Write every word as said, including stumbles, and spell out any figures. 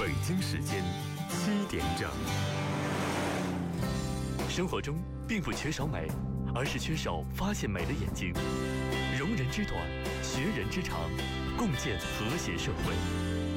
北京时间七点整。生活中并不缺少美，而是缺少发现美的眼睛。容人之短，学人之长，共建和谐社会。